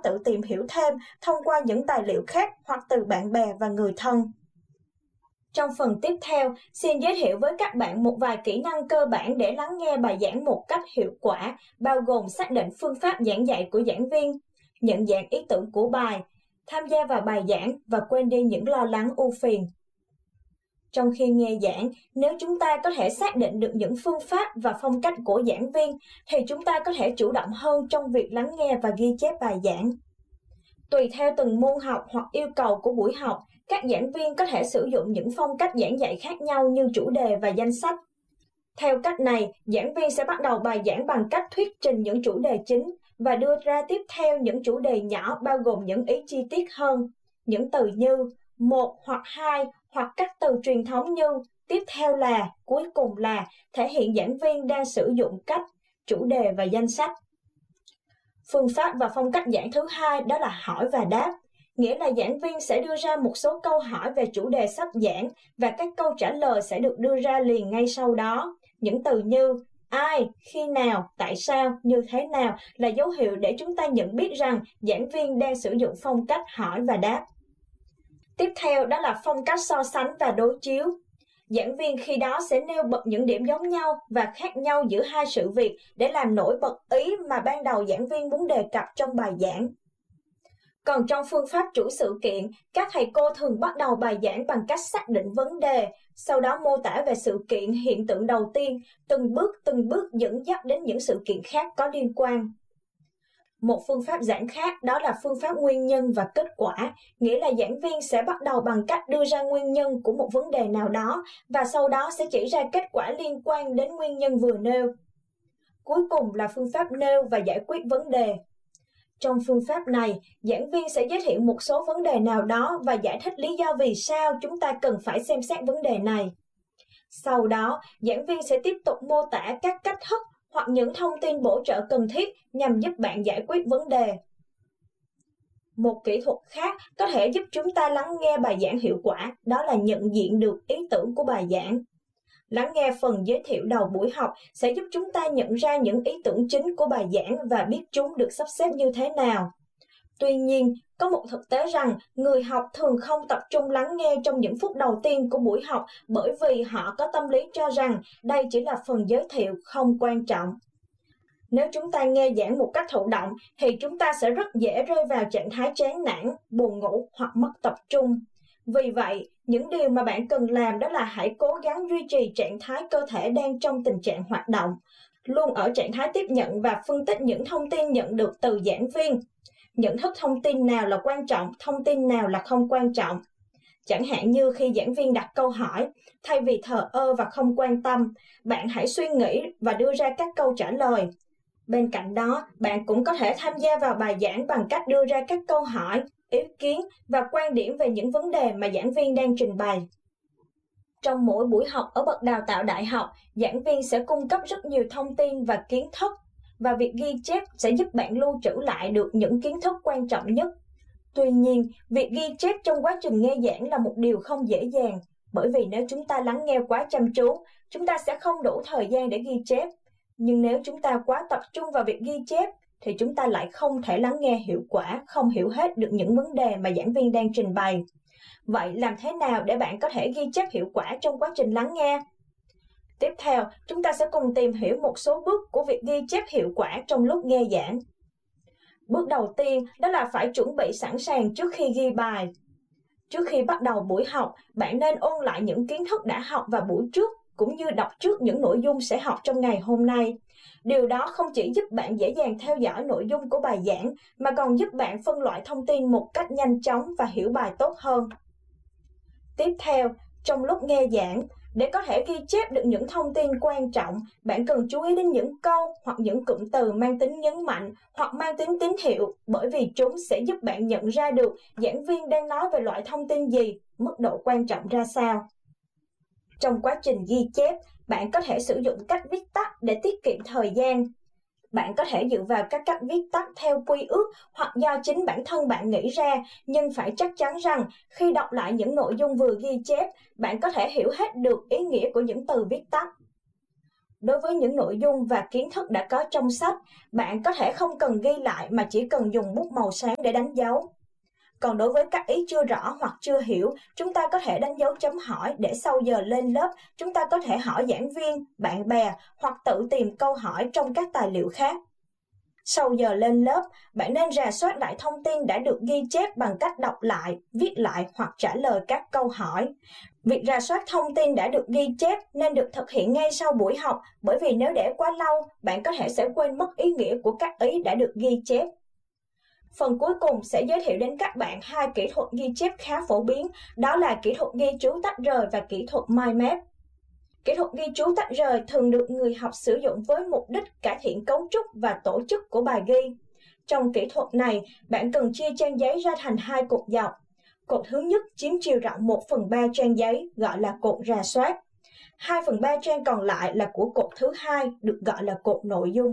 tự tìm hiểu thêm thông qua những tài liệu khác hoặc từ bạn bè và người thân. Trong phần tiếp theo, xin giới thiệu với các bạn một vài kỹ năng cơ bản để lắng nghe bài giảng một cách hiệu quả, bao gồm xác định phương pháp giảng dạy của giảng viên, nhận dạng ý tưởng của bài, tham gia vào bài giảng và quên đi những lo lắng ưu phiền. Trong khi nghe giảng, nếu chúng ta có thể xác định được những phương pháp và phong cách của giảng viên, thì chúng ta có thể chủ động hơn trong việc lắng nghe và ghi chép bài giảng. Tùy theo từng môn học hoặc yêu cầu của buổi học, các giảng viên có thể sử dụng những phong cách giảng dạy khác nhau như chủ đề và danh sách. Theo cách này, giảng viên sẽ bắt đầu bài giảng bằng cách thuyết trình những chủ đề chính và đưa ra tiếp theo những chủ đề nhỏ bao gồm những ý chi tiết hơn. Những từ như một hoặc hai hoặc các từ truyền thống như tiếp theo là, cuối cùng là thể hiện giảng viên đang sử dụng cách, chủ đề và danh sách. Phương pháp và phong cách giảng thứ hai đó là hỏi và đáp, nghĩa là giảng viên sẽ đưa ra một số câu hỏi về chủ đề sắp giảng và các câu trả lời sẽ được đưa ra liền ngay sau đó. Những từ như ai, khi nào, tại sao, như thế nào là dấu hiệu để chúng ta nhận biết rằng giảng viên đang sử dụng phong cách hỏi và đáp. Tiếp theo đó là phong cách so sánh và đối chiếu. Giảng viên khi đó sẽ nêu bật những điểm giống nhau và khác nhau giữa hai sự việc để làm nổi bật ý mà ban đầu giảng viên muốn đề cập trong bài giảng. Còn trong phương pháp chuỗi sự kiện, các thầy cô thường bắt đầu bài giảng bằng cách xác định vấn đề, sau đó mô tả về sự kiện hiện tượng đầu tiên, từng bước dẫn dắt đến những sự kiện khác có liên quan. Một phương pháp giảng khác đó là phương pháp nguyên nhân và kết quả, nghĩa là giảng viên sẽ bắt đầu bằng cách đưa ra nguyên nhân của một vấn đề nào đó và sau đó sẽ chỉ ra kết quả liên quan đến nguyên nhân vừa nêu. Cuối cùng là phương pháp nêu và giải quyết vấn đề. Trong phương pháp này, giảng viên sẽ giới thiệu một số vấn đề nào đó và giải thích lý do vì sao chúng ta cần phải xem xét vấn đề này. Sau đó, giảng viên sẽ tiếp tục mô tả các cách thức hoặc những thông tin bổ trợ cần thiết nhằm giúp bạn giải quyết vấn đề. Một kỹ thuật khác có thể giúp chúng ta lắng nghe bài giảng hiệu quả, đó là nhận diện được ý tưởng của bài giảng. Lắng nghe phần giới thiệu đầu buổi học sẽ giúp chúng ta nhận ra những ý tưởng chính của bài giảng và biết chúng được sắp xếp như thế nào. Tuy nhiên, có một thực tế rằng người học thường không tập trung lắng nghe trong những phút đầu tiên của buổi học bởi vì họ có tâm lý cho rằng đây chỉ là phần giới thiệu không quan trọng. Nếu chúng ta nghe giảng một cách thụ động thì chúng ta sẽ rất dễ rơi vào trạng thái chán nản, buồn ngủ hoặc mất tập trung. Vì vậy, những điều mà bạn cần làm đó là hãy cố gắng duy trì trạng thái cơ thể đang trong tình trạng hoạt động, luôn ở trạng thái tiếp nhận và phân tích những thông tin nhận được từ giảng viên. Nhận thức thông tin nào là quan trọng, thông tin nào là không quan trọng. Chẳng hạn như khi giảng viên đặt câu hỏi, thay vì thờ ơ và không quan tâm, bạn hãy suy nghĩ và đưa ra các câu trả lời. Bên cạnh đó, bạn cũng có thể tham gia vào bài giảng bằng cách đưa ra các câu hỏi, ý kiến và quan điểm về những vấn đề mà giảng viên đang trình bày. Trong mỗi buổi học ở bậc đào tạo đại học, giảng viên sẽ cung cấp rất nhiều thông tin và kiến thức, và việc ghi chép sẽ giúp bạn lưu trữ lại được những kiến thức quan trọng nhất. Tuy nhiên, việc ghi chép trong quá trình nghe giảng là một điều không dễ dàng, bởi vì nếu chúng ta lắng nghe quá chăm chú, chúng ta sẽ không đủ thời gian để ghi chép. Nhưng nếu chúng ta quá tập trung vào việc ghi chép, thì chúng ta lại không thể lắng nghe hiệu quả, không hiểu hết được những vấn đề mà giảng viên đang trình bày. Vậy làm thế nào để bạn có thể ghi chép hiệu quả trong quá trình lắng nghe? Tiếp theo, chúng ta sẽ cùng tìm hiểu một số bước của việc ghi chép hiệu quả trong lúc nghe giảng. Bước đầu tiên đó là phải chuẩn bị sẵn sàng trước khi ghi bài. Trước khi bắt đầu buổi học, bạn nên ôn lại những kiến thức đã học vào buổi trước, cũng như đọc trước những nội dung sẽ học trong ngày hôm nay. Điều đó không chỉ giúp bạn dễ dàng theo dõi nội dung của bài giảng, mà còn giúp bạn phân loại thông tin một cách nhanh chóng và hiểu bài tốt hơn. Tiếp theo, trong lúc nghe giảng, để có thể ghi chép được những thông tin quan trọng, bạn cần chú ý đến những câu hoặc những cụm từ mang tính nhấn mạnh hoặc mang tính tín hiệu, bởi vì chúng sẽ giúp bạn nhận ra được giảng viên đang nói về loại thông tin gì, mức độ quan trọng ra sao. Trong quá trình ghi chép, bạn có thể sử dụng cách viết tắt để tiết kiệm thời gian. Bạn có thể dựa vào các cách viết tắt theo quy ước hoặc do chính bản thân bạn nghĩ ra, nhưng phải chắc chắn rằng khi đọc lại những nội dung vừa ghi chép, bạn có thể hiểu hết được ý nghĩa của những từ viết tắt. Đối với những nội dung và kiến thức đã có trong sách, bạn có thể không cần ghi lại mà chỉ cần dùng bút màu sáng để đánh dấu. Còn đối với các ý chưa rõ hoặc chưa hiểu, chúng ta có thể đánh dấu chấm hỏi để sau giờ lên lớp, chúng ta có thể hỏi giảng viên, bạn bè hoặc tự tìm câu hỏi trong các tài liệu khác. Sau giờ lên lớp, bạn nên rà soát lại thông tin đã được ghi chép bằng cách đọc lại, viết lại hoặc trả lời các câu hỏi. Việc rà soát thông tin đã được ghi chép nên được thực hiện ngay sau buổi học, bởi vì nếu để quá lâu, bạn có thể sẽ quên mất ý nghĩa của các ý đã được ghi chép. Phần cuối cùng sẽ giới thiệu đến các bạn hai kỹ thuật ghi chép khá phổ biến, đó là kỹ thuật ghi chú tách rời và kỹ thuật mind map. Kỹ thuật ghi chú tách rời thường được người học sử dụng với mục đích cải thiện cấu trúc và tổ chức của bài ghi. Trong kỹ thuật này, bạn cần chia trang giấy ra thành hai cột dọc. Cột thứ nhất chiếm chiều rộng 1/3 trang giấy, gọi là cột rà soát. 2/3 trang còn lại là của cột thứ hai, được gọi là cột nội dung.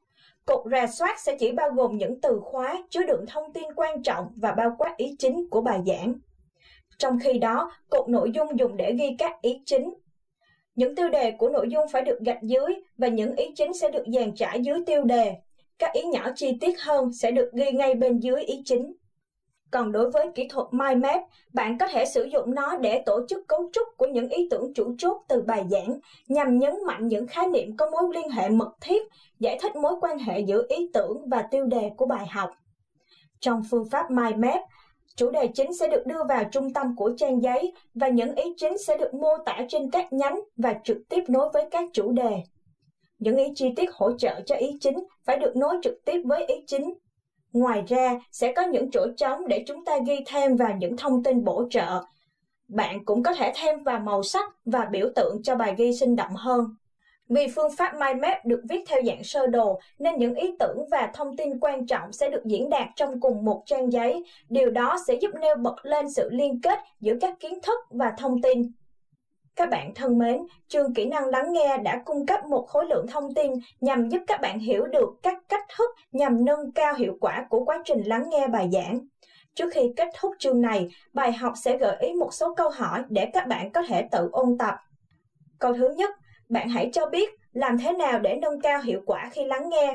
Cột rà soát sẽ chỉ bao gồm những từ khóa chứa đựng thông tin quan trọng và bao quát ý chính của bài giảng. Trong khi đó, cột nội dung dùng để ghi các ý chính. Những tiêu đề của nội dung phải được gạch dưới và những ý chính sẽ được dàn trải dưới tiêu đề. Các ý nhỏ chi tiết hơn sẽ được ghi ngay bên dưới ý chính. Còn đối với kỹ thuật mind map, bạn có thể sử dụng nó để tổ chức cấu trúc của những ý tưởng chủ chốt từ bài giảng, nhằm nhấn mạnh những khái niệm có mối liên hệ mật thiết, giải thích mối quan hệ giữa ý tưởng và tiêu đề của bài học. Trong phương pháp mind map, chủ đề chính sẽ được đưa vào trung tâm của trang giấy và những ý chính sẽ được mô tả trên các nhánh và trực tiếp nối với các chủ đề. Những ý chi tiết hỗ trợ cho ý chính phải được nối trực tiếp với ý chính. Ngoài ra, sẽ có những chỗ trống để chúng ta ghi thêm vào những thông tin bổ trợ. Bạn cũng có thể thêm vào màu sắc và biểu tượng cho bài ghi sinh động hơn. Vì phương pháp mind map được viết theo dạng sơ đồ, nên những ý tưởng và thông tin quan trọng sẽ được diễn đạt trong cùng một trang giấy. Điều đó sẽ giúp nêu bật lên sự liên kết giữa các kiến thức và thông tin. Các bạn thân mến, chương kỹ năng lắng nghe đã cung cấp một khối lượng thông tin nhằm giúp các bạn hiểu được các cách thức nhằm nâng cao hiệu quả của quá trình lắng nghe bài giảng. Trước khi kết thúc chương này, bài học sẽ gợi ý một số câu hỏi để các bạn có thể tự ôn tập. Câu thứ nhất, bạn hãy cho biết làm thế nào để nâng cao hiệu quả khi lắng nghe.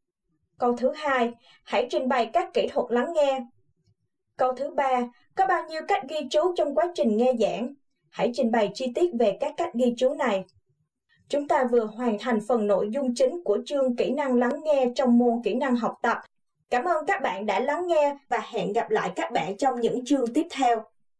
Câu thứ hai, hãy trình bày các kỹ thuật lắng nghe. Câu thứ ba, có bao nhiêu cách ghi chú trong quá trình nghe giảng? Hãy trình bày chi tiết về các cách ghi chú này. Chúng ta vừa hoàn thành phần nội dung chính của chương kỹ năng lắng nghe trong môn kỹ năng học tập. Cảm ơn các bạn đã lắng nghe và hẹn gặp lại các bạn trong những chương tiếp theo.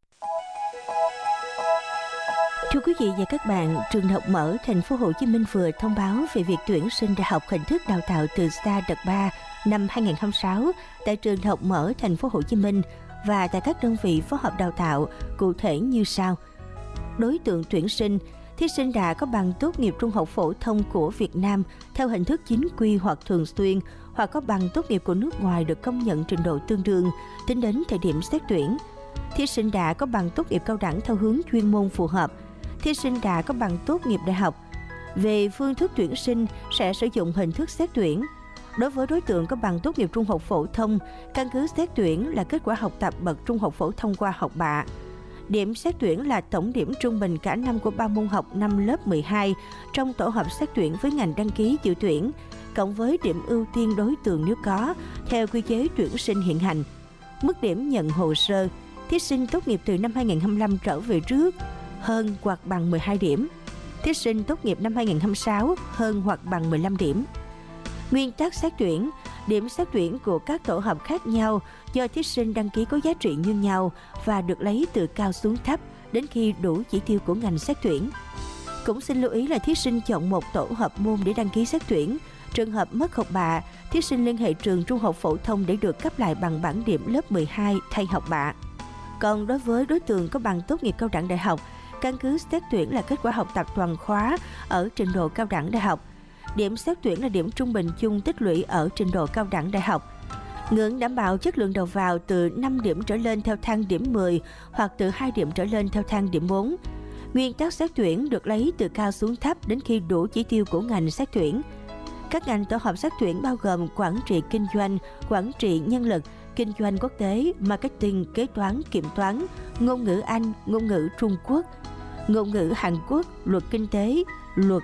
Thưa quý vị và các bạn, Trường Đại học Mở Thành phố Hồ Chí Minh vừa thông báo về việc tuyển sinh đại học hình thức đào tạo từ xa đợt 3 năm 2026 tại Trường Đại học Mở Thành phố Hồ Chí Minh và tại các đơn vị phối hợp đào tạo cụ thể như sau. Đối tượng tuyển sinh, thí sinh đã có bằng tốt nghiệp trung học phổ thông của Việt Nam theo hình thức chính quy hoặc thường xuyên, hoặc có bằng tốt nghiệp của nước ngoài được công nhận trình độ tương đương tính đến thời điểm xét tuyển. Thí sinh đã có bằng tốt nghiệp cao đẳng theo hướng chuyên môn phù hợp. Thí sinh đã có bằng tốt nghiệp đại học. Về phương thức tuyển sinh sẽ sử dụng hình thức xét tuyển. Đối với đối tượng có bằng tốt nghiệp trung học phổ thông, căn cứ xét tuyển là kết quả học tập bậc trung học phổ thông qua học bạ. Điểm xét tuyển là tổng điểm trung bình cả năm của 3 môn học năm lớp 12 trong tổ hợp xét tuyển với ngành đăng ký dự tuyển, cộng với điểm ưu tiên đối tượng nếu có, theo quy chế tuyển sinh hiện hành. Mức điểm nhận hồ sơ, thí sinh tốt nghiệp từ năm 2025 trở về trước, hơn hoặc bằng 12 điểm. Thí sinh tốt nghiệp năm 2026, hơn hoặc bằng 15 điểm. Nguyên tắc xét tuyển, điểm xét tuyển của các tổ hợp khác nhau do thí sinh đăng ký có giá trị như nhau và được lấy từ cao xuống thấp đến khi đủ chỉ tiêu của ngành xét tuyển. Cũng xin lưu ý là thí sinh chọn một tổ hợp môn để đăng ký xét tuyển. Trường hợp mất học bạ, thí sinh liên hệ trường trung học phổ thông để được cấp lại bằng bảng điểm lớp 12 thay học bạ. Còn đối với đối tượng có bằng tốt nghiệp cao đẳng đại học, căn cứ xét tuyển là kết quả học tập toàn khóa ở trình độ cao đẳng đại học. Điểm xét tuyển là điểm trung bình chung tích lũy ở trình độ cao đẳng đại học. Ngưỡng đảm bảo chất lượng đầu vào từ 5 điểm trở lên theo thang điểm 10 hoặc từ 2 điểm trở lên theo thang điểm 4. Nguyên tắc xét tuyển được lấy từ cao xuống thấp đến khi đủ chỉ tiêu của ngành xét tuyển. Các ngành tổ hợp xét tuyển bao gồm quản trị kinh doanh, quản trị nhân lực, kinh doanh quốc tế, marketing, kế toán, kiểm toán, ngôn ngữ Anh, ngôn ngữ Trung Quốc, ngôn ngữ Hàn Quốc, luật kinh tế, luật,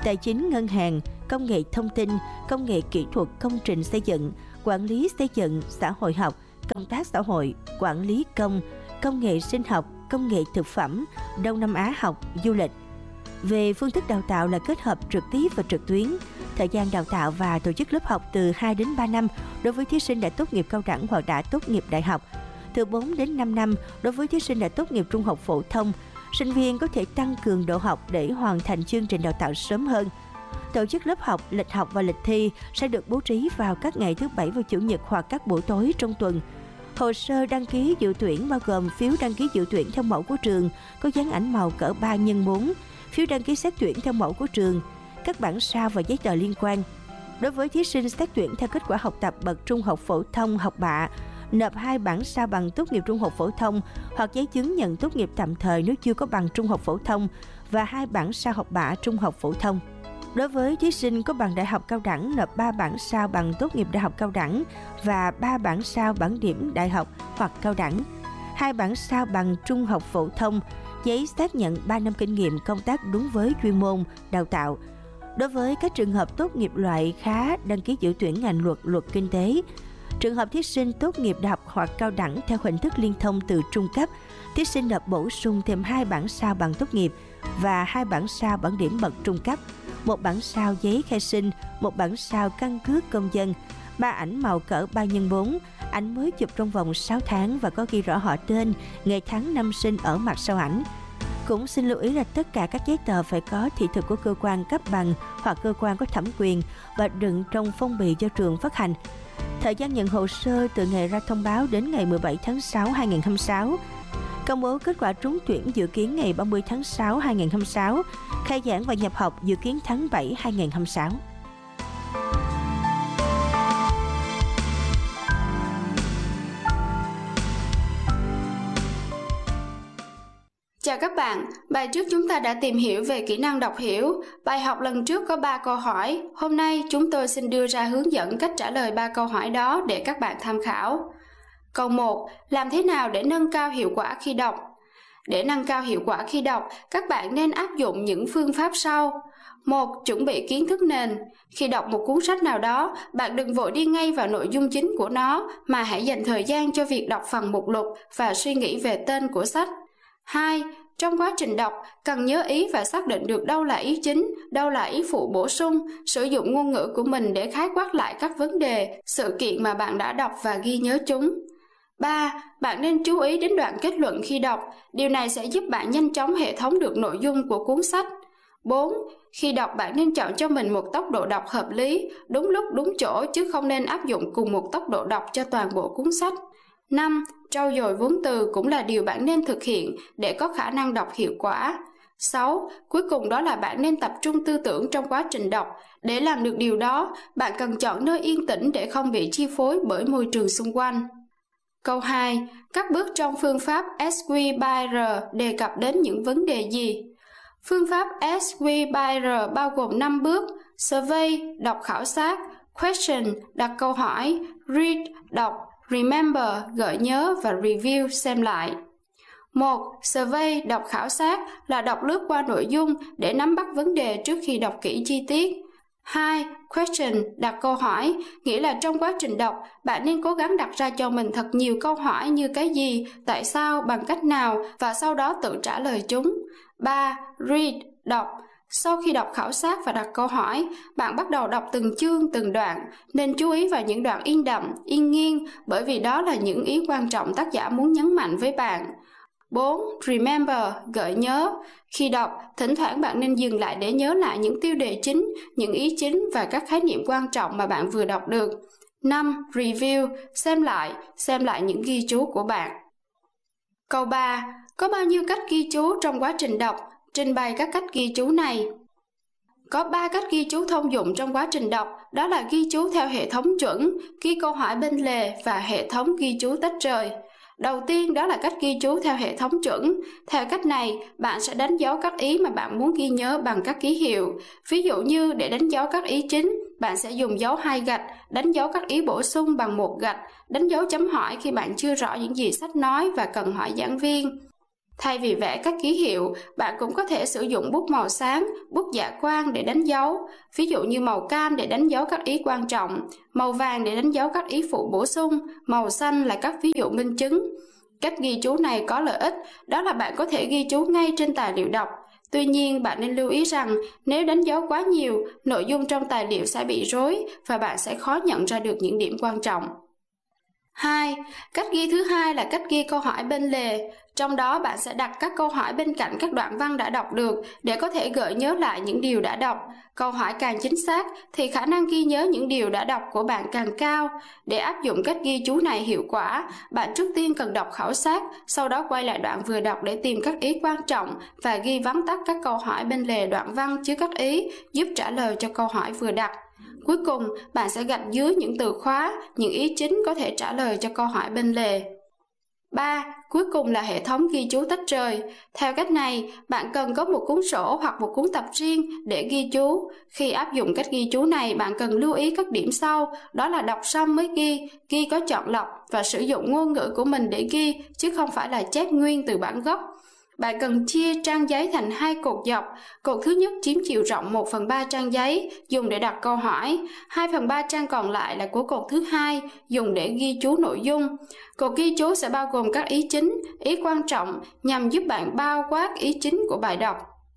tài chính ngân hàng, công nghệ thông tin, công nghệ kỹ thuật công trình xây dựng, quản lý xây dựng, xã hội học, công tác xã hội, quản lý công nghệ sinh học, công nghệ thực phẩm, Đông Nam Á học, du lịch. Về phương thức đào tạo là kết hợp trực tiếp và trực tuyến. Thời gian đào tạo và tổ chức lớp học từ 2 đến 3 năm đối với thí sinh đã tốt nghiệp cao đẳng hoặc đã tốt nghiệp đại học, từ 4 đến 5 năm đối với thí sinh đã tốt nghiệp trung học phổ thông. Sinh viên có thể tăng cường độ học để hoàn thành chương trình đào tạo sớm hơn. Tổ chức lớp học, lịch học và lịch thi sẽ được bố trí vào các ngày thứ Bảy và Chủ nhật hoặc các buổi tối trong tuần. Hồ sơ đăng ký dự tuyển bao gồm phiếu đăng ký dự tuyển theo mẫu của trường có dán ảnh màu cỡ 3x4, phiếu đăng ký xét tuyển theo mẫu của trường, các bản sao và giấy tờ liên quan. Đối với thí sinh xét tuyển theo kết quả học tập bậc trung học phổ thông học bạ, nộp 2 bản sao bằng tốt nghiệp trung học phổ thông hoặc giấy chứng nhận tốt nghiệp tạm thời nếu chưa có bằng trung học phổ thông và 2 bản sao học bạ trung học phổ thông. Đối với thí sinh có bằng đại học cao đẳng, nộp 3 bản sao bằng tốt nghiệp đại học cao đẳng và 3 bản sao bằng điểm đại học hoặc cao đẳng, 2 bản sao bằng trung học phổ thông, giấy xác nhận 3 năm kinh nghiệm công tác đúng với chuyên môn, đào tạo. Đối với các trường hợp tốt nghiệp loại khá đăng ký dự tuyển ngành luật kinh tế, trường hợp thí sinh tốt nghiệp đại học hoặc cao đẳng theo hình thức liên thông từ trung cấp, thí sinh nộp bổ sung thêm 2 bản sao bằng tốt nghiệp và 2 bản sao bằng điểm bậc trung cấp, 1 bản sao giấy khai sinh, 1 bản sao căn cước công dân, 3 ảnh màu cỡ 3x4, ảnh mới chụp trong vòng 6 tháng và có ghi rõ họ tên, ngày tháng năm sinh ở mặt sau ảnh. Cũng xin lưu ý là tất cả các giấy tờ phải có thị thực của cơ quan cấp bằng hoặc cơ quan có thẩm quyền và đựng trong phong bì do trường phát hành. Thời gian nhận hồ sơ từ ngày ra thông báo đến ngày 17 tháng 6 2026. Công bố kết quả trúng tuyển dự kiến ngày 30 tháng 6 2026. Khai giảng và nhập học dự kiến tháng 7 2026. Chào các bạn, bài trước chúng ta đã tìm hiểu về kỹ năng đọc hiểu. Bài học lần trước có 3 câu hỏi. Hôm nay chúng tôi xin đưa ra hướng dẫn cách trả lời 3 câu hỏi đó để các bạn tham khảo. Câu 1. Làm thế nào để nâng cao hiệu quả khi đọc? Để nâng cao hiệu quả khi đọc, các bạn nên áp dụng những phương pháp sau. 1. Chuẩn bị kiến thức nền. Khi đọc một cuốn sách nào đó, bạn đừng vội đi ngay vào nội dung chính của nó, mà hãy dành thời gian cho việc đọc phần mục lục và suy nghĩ về tên của sách. 2. Trong quá trình đọc, cần nhớ ý và xác định được đâu là ý chính, đâu là ý phụ bổ sung, sử dụng ngôn ngữ của mình để khái quát lại các vấn đề, sự kiện mà bạn đã đọc và ghi nhớ chúng. 3. Bạn nên chú ý đến đoạn kết luận khi đọc, điều này sẽ giúp bạn nhanh chóng hệ thống được nội dung của cuốn sách. 4. Khi đọc bạn nên chọn cho mình một tốc độ đọc hợp lý, đúng lúc đúng chỗ chứ không nên áp dụng cùng một tốc độ đọc cho toàn bộ cuốn sách. 5. Trau dồi vốn từ cũng là điều bạn nên thực hiện để có khả năng đọc hiệu quả. 6. Cuối cùng đó là bạn nên tập trung tư tưởng trong quá trình đọc. Để làm được điều đó, bạn cần chọn nơi yên tĩnh để không bị chi phối bởi môi trường xung quanh. Câu 2. Các bước trong phương pháp SQ-BY-R đề cập đến những vấn đề gì? Phương pháp SQ-BY-R bao gồm 5 bước: Survey, đọc khảo sát, Question, đặt câu hỏi, Read, đọc, Remember, gợi nhớ và Review, xem lại. 1. Survey, đọc khảo sát là đọc lướt qua nội dung để nắm bắt vấn đề trước khi đọc kỹ chi tiết. 2. Question, đặt câu hỏi, nghĩa là trong quá trình đọc, bạn nên cố gắng đặt ra cho mình thật nhiều câu hỏi như cái gì, tại sao, bằng cách nào và sau đó tự trả lời chúng. 3. Read, đọc. Sau khi đọc khảo sát và đặt câu hỏi, bạn bắt đầu đọc từng chương, từng đoạn, nên chú ý vào những đoạn yên đậm, yên nghiêng, bởi vì đó là những ý quan trọng tác giả muốn nhấn mạnh với bạn. 4. Remember, gợi nhớ. Khi đọc, thỉnh thoảng bạn nên dừng lại để nhớ lại những tiêu đề chính, những ý chính và các khái niệm quan trọng mà bạn vừa đọc được. 5. Review, xem lại những ghi chú của bạn. Câu 3. Có bao nhiêu cách ghi chú trong quá trình đọc? Trình bày các cách ghi chú này. Có 3 cách ghi chú thông dụng trong quá trình đọc, đó là ghi chú theo hệ thống chuẩn, ghi câu hỏi bên lề và hệ thống ghi chú tách rời. Đầu tiên đó là cách ghi chú theo hệ thống chuẩn. Theo cách này, bạn sẽ đánh dấu các ý mà bạn muốn ghi nhớ bằng các ký hiệu. Ví dụ như để đánh dấu các ý chính, bạn sẽ dùng dấu 2 gạch, đánh dấu các ý bổ sung bằng 1 gạch, đánh dấu chấm hỏi khi bạn chưa rõ những gì sách nói và cần hỏi giảng viên. Thay vì vẽ các ký hiệu, bạn cũng có thể sử dụng bút màu sáng, bút dạ quang để đánh dấu, ví dụ như màu cam để đánh dấu các ý quan trọng, màu vàng để đánh dấu các ý phụ bổ sung, màu xanh là các ví dụ minh chứng. Cách ghi chú này có lợi ích, đó là bạn có thể ghi chú ngay trên tài liệu đọc. Tuy nhiên, bạn nên lưu ý rằng nếu đánh dấu quá nhiều, nội dung trong tài liệu sẽ bị rối và bạn sẽ khó nhận ra được những điểm quan trọng. 2. Cách ghi thứ hai là cách ghi câu hỏi bên lề. Trong đó bạn sẽ đặt các câu hỏi bên cạnh các đoạn văn đã đọc được để có thể gợi nhớ lại những điều đã đọc. Câu hỏi càng chính xác thì khả năng ghi nhớ những điều đã đọc của bạn càng cao. Để áp dụng cách ghi chú này hiệu quả, bạn trước tiên cần đọc khảo sát, sau đó quay lại đoạn vừa đọc để tìm các ý quan trọng và ghi vắn tắt các câu hỏi bên lề đoạn văn chứa các ý, giúp trả lời cho câu hỏi vừa đặt. Cuối cùng, bạn sẽ gạch dưới những từ khóa, những ý chính có thể trả lời cho câu hỏi bên lề. 3. Cuối cùng là hệ thống ghi chú tách rời. Theo cách này, bạn cần có một cuốn sổ hoặc một cuốn tập riêng để ghi chú. Khi áp dụng cách ghi chú này, bạn cần lưu ý các điểm sau, đó là đọc xong mới ghi có chọn lọc và sử dụng ngôn ngữ của mình để ghi, chứ không phải là chép nguyên từ bản gốc. Bạn cần chia trang giấy thành 2 cột dọc. Cột thứ nhất chiếm chiều rộng 1/3 trang giấy, dùng để đặt câu hỏi. 2/3 trang còn lại là của cột thứ hai, dùng để ghi chú nội dung. Cột ghi chú sẽ bao gồm các ý chính, ý quan trọng nhằm giúp bạn bao quát ý chính của bài đọc.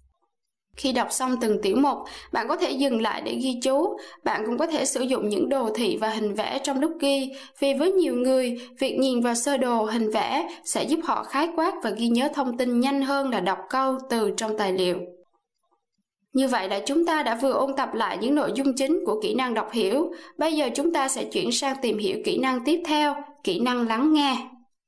Khi đọc xong từng tiểu mục, bạn có thể dừng lại để ghi chú. Bạn cũng có thể sử dụng những đồ thị và hình vẽ trong lúc ghi, vì với nhiều người, việc nhìn vào sơ đồ, hình vẽ sẽ giúp họ khái quát và ghi nhớ thông tin nhanh hơn là đọc câu từ trong tài liệu. Như vậy là chúng ta đã vừa ôn tập lại những nội dung chính của kỹ năng đọc hiểu. Bây giờ chúng ta sẽ chuyển sang tìm hiểu kỹ năng tiếp theo, kỹ năng lắng nghe.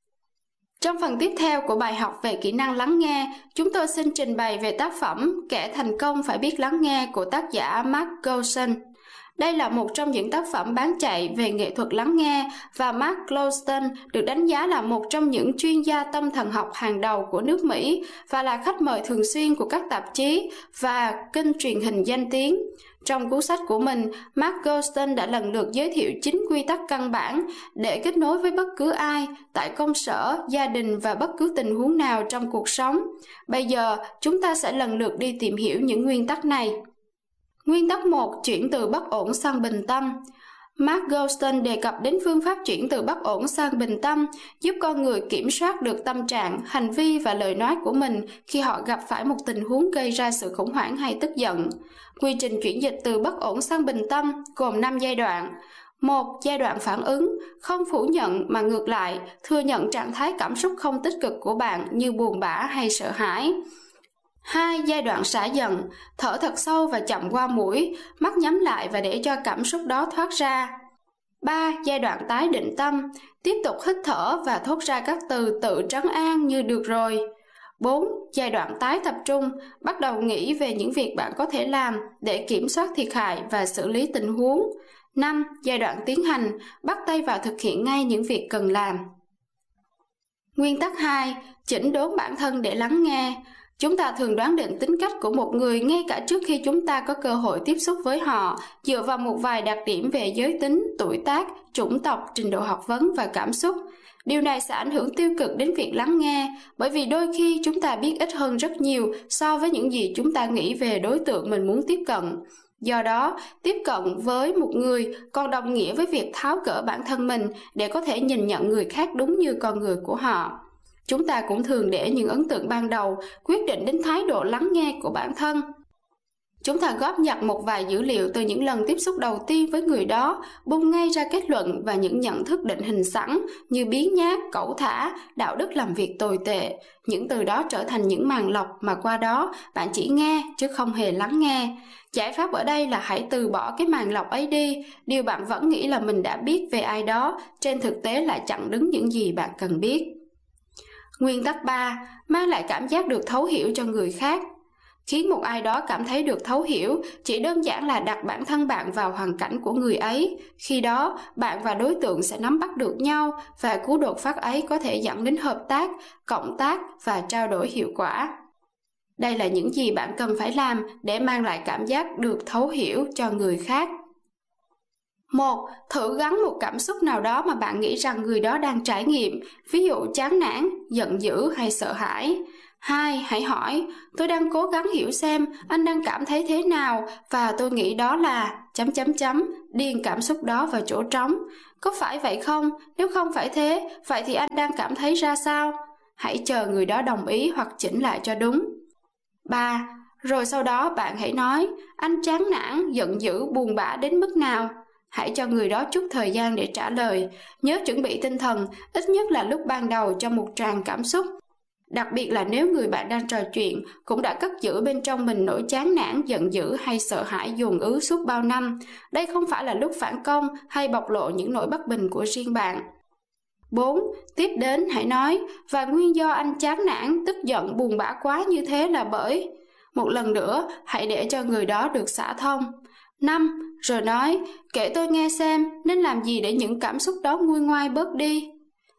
Trong phần tiếp theo của bài học về kỹ năng lắng nghe, chúng tôi xin trình bày về tác phẩm Kẻ thành công phải biết lắng nghe của tác giả Mark Gosen. Đây là một trong những tác phẩm bán chạy về nghệ thuật lắng nghe và Mark Gosen được đánh giá là một trong những chuyên gia tâm thần học hàng đầu của nước Mỹ và là khách mời thường xuyên của các tạp chí và kênh truyền hình danh tiếng. Trong cuốn sách của mình, Mark Gosen đã lần lượt giới thiệu 9 quy tắc căn bản để kết nối với bất cứ ai, tại công sở, gia đình và bất cứ tình huống nào trong cuộc sống. Bây giờ, chúng ta sẽ lần lượt đi tìm hiểu những nguyên tắc này. Nguyên tắc 1. Chuyển từ bất ổn sang bình tâm. Mark Gosen đề cập đến phương pháp chuyển từ bất ổn sang bình tâm, giúp con người kiểm soát được tâm trạng, hành vi và lời nói của mình khi họ gặp phải một tình huống gây ra sự khủng hoảng hay tức giận. Quy trình chuyển dịch từ bất ổn sang bình tâm gồm 5 giai đoạn. 1. Giai đoạn phản ứng, không phủ nhận mà ngược lại, thừa nhận trạng thái cảm xúc không tích cực của bạn như buồn bã hay sợ hãi. 2. Giai đoạn xả giận, thở thật sâu và chậm qua mũi, mắt nhắm lại và để cho cảm xúc đó thoát ra. 3. Giai đoạn tái định tâm, tiếp tục hít thở và thốt ra các từ tự trấn an như được rồi. 4. Giai đoạn tái tập trung, bắt đầu nghĩ về những việc bạn có thể làm để kiểm soát thiệt hại và xử lý tình huống. 5. Giai đoạn tiến hành, bắt tay vào thực hiện ngay những việc cần làm. Nguyên tắc 2. Chỉnh đốn bản thân để lắng nghe. Chúng ta thường đoán định tính cách của một người ngay cả trước khi chúng ta có cơ hội tiếp xúc với họ, dựa vào một vài đặc điểm về giới tính, tuổi tác, chủng tộc, trình độ học vấn và cảm xúc. Điều này sẽ ảnh hưởng tiêu cực đến việc lắng nghe, bởi vì đôi khi chúng ta biết ít hơn rất nhiều so với những gì chúng ta nghĩ về đối tượng mình muốn tiếp cận. Do đó, tiếp cận với một người còn đồng nghĩa với việc tháo gỡ bản thân mình để có thể nhìn nhận người khác đúng như con người của họ. Chúng ta cũng thường để những ấn tượng ban đầu quyết định đến thái độ lắng nghe của bản thân. Chúng ta góp nhặt một vài dữ liệu từ những lần tiếp xúc đầu tiên với người đó, bung ngay ra kết luận và những nhận thức định hình sẵn như biếng nhác, cẩu thả, đạo đức làm việc tồi tệ. Những từ đó trở thành những màng lọc mà qua đó bạn chỉ nghe chứ không hề lắng nghe. Giải pháp ở đây là hãy từ bỏ cái màng lọc ấy đi. Điều bạn vẫn nghĩ là mình đã biết về ai đó, trên thực tế lại chặn đứng những gì bạn cần biết. Nguyên tắc 3. Mang lại cảm giác được thấu hiểu cho người khác. Khiến một ai đó cảm thấy được thấu hiểu chỉ đơn giản là đặt bản thân bạn vào hoàn cảnh của người ấy. Khi đó, bạn và đối tượng sẽ nắm bắt được nhau và cú đột phát ấy có thể dẫn đến hợp tác, cộng tác và trao đổi hiệu quả. Đây là những gì bạn cần phải làm để mang lại cảm giác được thấu hiểu cho người khác. 1. Thử gắn một cảm xúc nào đó mà bạn nghĩ rằng người đó đang trải nghiệm, ví dụ chán nản, giận dữ hay sợ hãi. 2. Hãy hỏi, tôi đang cố gắng hiểu xem anh đang cảm thấy thế nào và tôi nghĩ đó là... điền cảm xúc đó vào chỗ trống. Có phải vậy không? Nếu không phải thế, vậy thì anh đang cảm thấy ra sao? Hãy chờ người đó đồng ý hoặc chỉnh lại cho đúng. 3. Rồi sau đó bạn hãy nói, anh chán nản, giận dữ, buồn bã đến mức nào? Hãy cho người đó chút thời gian để trả lời. Nhớ chuẩn bị tinh thần, ít nhất là lúc ban đầu cho một tràng cảm xúc. Đặc biệt là nếu người bạn đang trò chuyện cũng đã cất giữ bên trong mình nỗi chán nản, giận dữ hay sợ hãi dồn ứ suốt bao năm. Đây không phải là lúc phản công hay bộc lộ những nỗi bất bình của riêng bạn. 4. Tiếp đến hãy nói, và nguyên do anh chán nản, tức giận, buồn bã quá như thế là bởi... Một lần nữa, hãy để cho người đó được xả thông. 5. Rồi nói, kể tôi nghe xem nên làm gì để những cảm xúc đó nguôi ngoai bớt đi.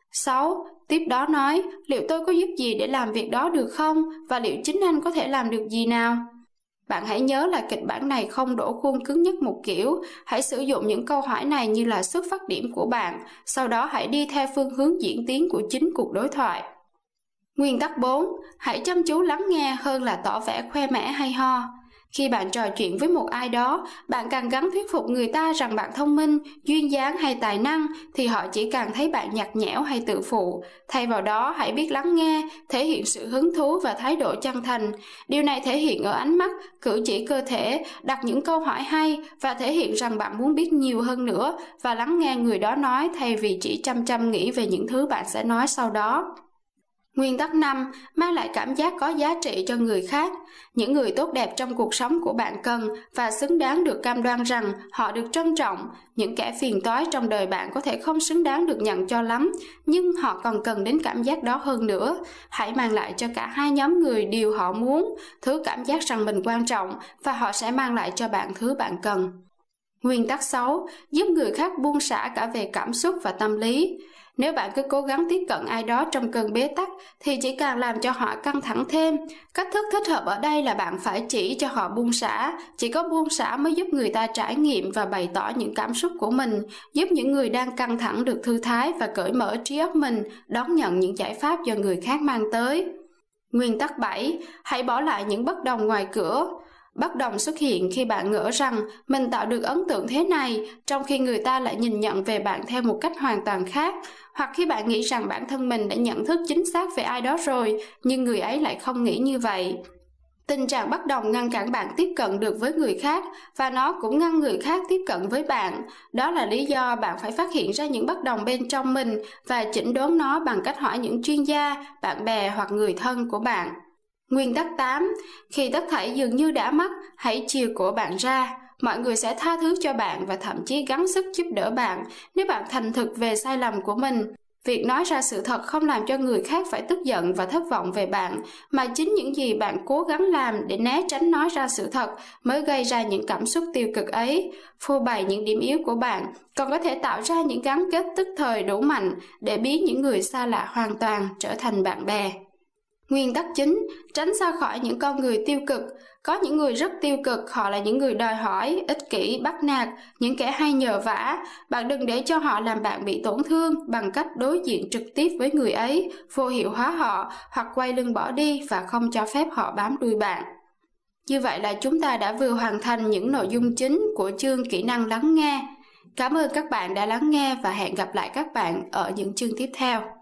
6. Tiếp đó nói, liệu tôi có giúp gì để làm việc đó được không? Và liệu chính anh có thể làm được gì nào? Bạn hãy nhớ là kịch bản này không đổ khuôn cứng nhắc một kiểu. Hãy sử dụng những câu hỏi này như là xuất phát điểm của bạn. Sau đó hãy đi theo phương hướng diễn tiến của chính cuộc đối thoại. Nguyên tắc 4. Hãy chăm chú lắng nghe hơn là tỏ vẻ khoe mẽ hay ho. Khi bạn trò chuyện với một ai đó, bạn càng gắng thuyết phục người ta rằng bạn thông minh, duyên dáng hay tài năng, thì họ chỉ càng thấy bạn nhạt nhẽo hay tự phụ. Thay vào đó, hãy biết lắng nghe, thể hiện sự hứng thú và thái độ chân thành. Điều này thể hiện ở ánh mắt, cử chỉ cơ thể, đặt những câu hỏi hay và thể hiện rằng bạn muốn biết nhiều hơn nữa và lắng nghe người đó nói thay vì chỉ chăm nghĩ về những thứ bạn sẽ nói sau đó. Nguyên tắc 5. Mang lại cảm giác có giá trị cho người khác. Những người tốt đẹp trong cuộc sống của bạn cần và xứng đáng được cam đoan rằng họ được trân trọng. Những kẻ phiền toái trong đời bạn có thể không xứng đáng được nhận cho lắm, nhưng họ còn cần đến cảm giác đó hơn nữa. Hãy mang lại cho cả hai nhóm người điều họ muốn, thứ cảm giác rằng mình quan trọng, và họ sẽ mang lại cho bạn thứ bạn cần. Nguyên tắc 6. Giúp người khác buông xả cả về cảm xúc và tâm lý. Nếu bạn cứ cố gắng tiếp cận ai đó trong cơn bế tắc thì chỉ càng làm cho họ căng thẳng thêm. Cách thức thích hợp ở đây là bạn phải chỉ cho họ buông xả. Chỉ có buông xả mới giúp người ta trải nghiệm và bày tỏ những cảm xúc của mình, giúp những người đang căng thẳng được thư thái và cởi mở trí óc mình đón nhận những giải pháp do người khác mang tới. Nguyên tắc 7. Hãy bỏ lại những bất đồng ngoài cửa. Bất đồng xuất hiện khi bạn ngỡ rằng mình tạo được ấn tượng thế này, trong khi người ta lại nhìn nhận về bạn theo một cách hoàn toàn khác, hoặc khi bạn nghĩ rằng bản thân mình đã nhận thức chính xác về ai đó rồi, nhưng người ấy lại không nghĩ như vậy. Tình trạng bất đồng ngăn cản bạn tiếp cận được với người khác, và nó cũng ngăn người khác tiếp cận với bạn. Đó là lý do bạn phải phát hiện ra những bất đồng bên trong mình và chỉnh đốn nó bằng cách hỏi những chuyên gia, bạn bè hoặc người thân của bạn. Nguyên tắc 8. Khi tất thảy dường như đã mất, hãy chìa cổ bạn ra. Mọi người sẽ tha thứ cho bạn và thậm chí gắng sức giúp đỡ bạn nếu bạn thành thực về sai lầm của mình. Việc nói ra sự thật không làm cho người khác phải tức giận và thất vọng về bạn, mà chính những gì bạn cố gắng làm để né tránh nói ra sự thật mới gây ra những cảm xúc tiêu cực ấy. Phô bày những điểm yếu của bạn còn có thể tạo ra những gắn kết tức thời đủ mạnh để biến những người xa lạ hoàn toàn trở thành bạn bè. Nguyên tắc 9. Tránh xa khỏi những con người tiêu cực. Có những người rất tiêu cực, họ là những người đòi hỏi, ích kỷ, bắt nạt, những kẻ hay nhờ vả. Bạn đừng để cho họ làm bạn bị tổn thương bằng cách đối diện trực tiếp với người ấy, vô hiệu hóa họ hoặc quay lưng bỏ đi và không cho phép họ bám đuôi bạn. Như vậy là chúng ta đã vừa hoàn thành những nội dung chính của chương kỹ năng lắng nghe. Cảm ơn các bạn đã lắng nghe và hẹn gặp lại các bạn ở những chương tiếp theo.